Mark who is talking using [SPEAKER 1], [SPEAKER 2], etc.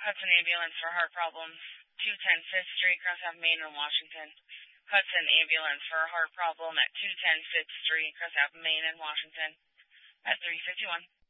[SPEAKER 1] Hudson Ambulance for heart problems, 210 5th Street, Cross Ave, Main in Washington. Hudson Ambulance for a heart problem at 210 5th Street, Cross Ave, Main in Washington. At 351.